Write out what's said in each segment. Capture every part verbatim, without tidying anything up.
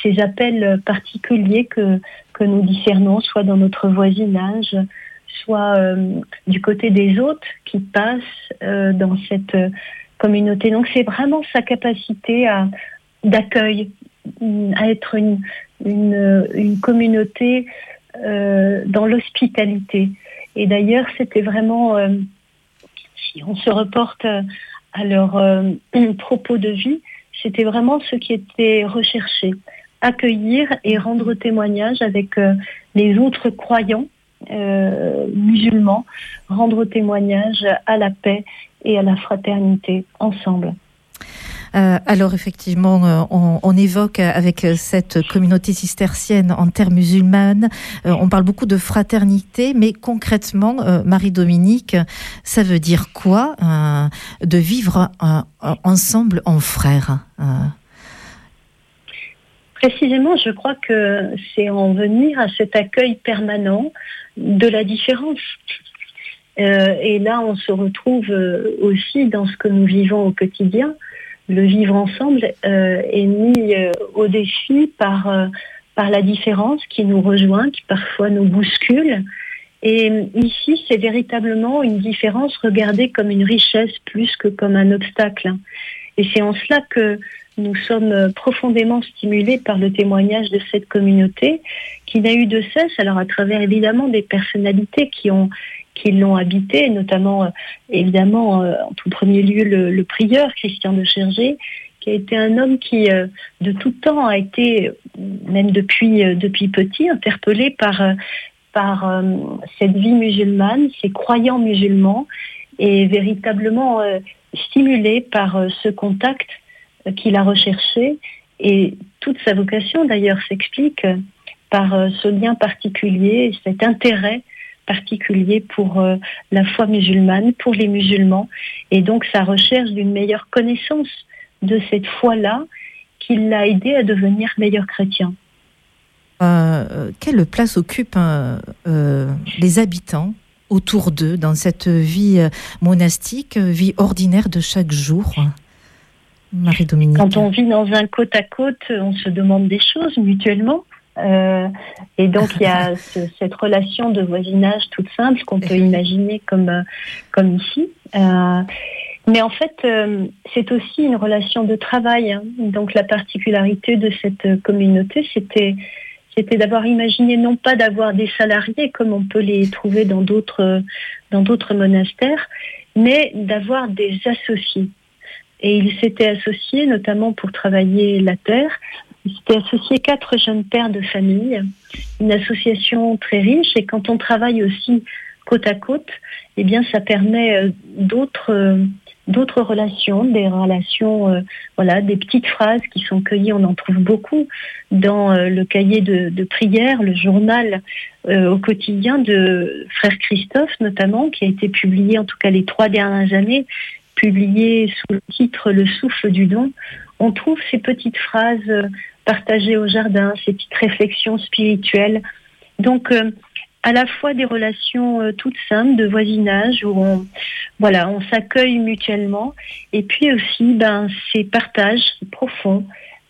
ces appels particuliers que, que nous discernons, soit dans notre voisinage, soit euh, du côté des autres qui passent euh, dans cette communauté. Donc c'est vraiment sa capacité à, d'accueil, à être une, une, une communauté euh, dans l'hospitalité. Et d'ailleurs, c'était vraiment, euh, si on se reporte à leur euh, propos de vie, c'était vraiment ce qui était recherché. Accueillir et rendre témoignage avec euh, les autres croyants euh, musulmans, rendre témoignage à la paix et à la fraternité ensemble. Euh, alors effectivement, euh, on, on évoque avec cette communauté cistercienne en terre musulmane, euh, on parle beaucoup de fraternité, mais concrètement, euh, Marie-Dominique, ça veut dire quoi euh, de vivre euh, ensemble en frères euh... Précisément, je crois que c'est en venir à cet accueil permanent de la différence. Euh, et là, on se retrouve aussi dans ce que nous vivons au quotidien. Le vivre ensemble euh, est mis euh, au défi par, euh, par la différence qui nous rejoint, qui parfois nous bouscule. Et ici, c'est véritablement une différence regardée comme une richesse plus que comme un obstacle. Et c'est en cela que nous sommes profondément stimulés par le témoignage de cette communauté qui n'a eu de cesse, alors à travers évidemment des personnalités qui ont qui l'ont habité, notamment, euh, évidemment, euh, en tout premier lieu, le, le prieur Christian de Chergé, qui a été un homme qui, euh, de tout temps, a été, même depuis, euh, depuis petit, interpellé par, euh, par euh, cette vie musulmane, ces croyants musulmans, et véritablement euh, stimulé par euh, ce contact euh, qu'il a recherché. Et toute sa vocation, d'ailleurs, s'explique euh, par euh, ce lien particulier, cet intérêt particulier pour euh, la foi musulmane, pour les musulmans, et donc sa recherche d'une meilleure connaissance de cette foi-là qui l'a aidé à devenir meilleur chrétien. Euh, quelle place occupent euh, euh, les habitants autour d'eux dans cette vie monastique, vie ordinaire de chaque jour, Marie-Dominique? Quand on vit dans un côte à côte, on se demande des choses mutuellement. Euh, et donc il y a ce, cette relation de voisinage toute simple qu'on peut imaginer comme euh, comme ici. Euh, mais en fait, euh, c'est aussi une relation de travail. Hein. Donc la particularité de cette communauté, c'était c'était d'avoir imaginé non pas d'avoir des salariés comme on peut les trouver dans d'autres dans d'autres monastères, mais d'avoir des associés. Et ils s'étaient associés notamment pour travailler la terre. Ils s'étaient associés quatre jeunes pères de famille, une association très riche. Et quand on travaille aussi côte à côte, eh bien, ça permet euh, d'autres euh, d'autres relations, des relations, euh, voilà, des petites phrases qui sont cueillies. On en trouve beaucoup dans euh, le cahier de, de prière, le journal euh, au quotidien de Frère Christophe notamment, qui a été publié en tout cas les trois dernières années, publié sous le titre Le souffle du don. On trouve ces petites phrases euh, partagées au jardin, ces petites réflexions spirituelles. Donc, euh, à la fois des relations euh, toutes simples de voisinage où on, voilà, on s'accueille mutuellement, et puis aussi ben, ces partages profonds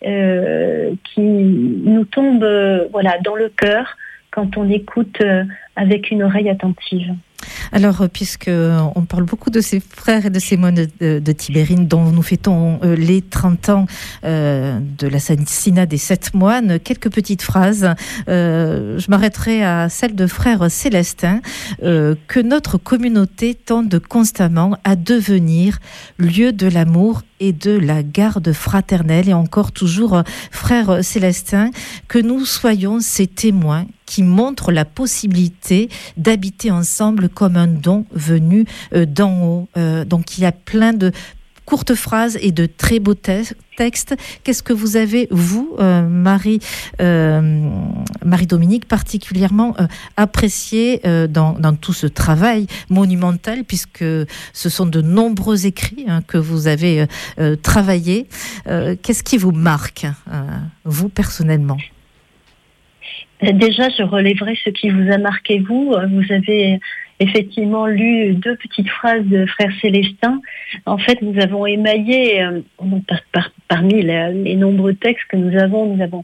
euh, qui nous tombent euh, voilà, dans le cœur quand on écoute euh, avec une oreille attentive. Alors, puisque on parle beaucoup de ces frères et de ces moines de, de Tibérine, dont nous fêtons euh, les trente ans euh, de l'assassinat des sept moines, quelques petites phrases. Euh, je m'arrêterai à celle de frère Célestin, euh, que notre communauté tende constamment à devenir lieu de l'amour et de la garde fraternelle. Et encore toujours, frère Célestin, que nous soyons ces témoins qui montrent la possibilité d'habiter ensemble comme un don venu euh, d'en haut. Euh, donc il y a plein de courtes phrases et de très beaux te- textes. Qu'est-ce que vous avez, vous, euh, Marie, euh, Marie-Dominique, particulièrement euh, apprécié euh, dans, dans tout ce travail monumental, puisque ce sont de nombreux écrits hein, que vous avez euh, travaillés. Euh, qu'est-ce qui vous marque, euh, vous, personnellement ? Déjà, je relèverai ce qui vous a marqué, vous. Vous avez effectivement lu deux petites phrases de Frère Célestin. En fait, nous avons émaillé, euh, par, par, parmi les, les nombreux textes que nous avons, nous avons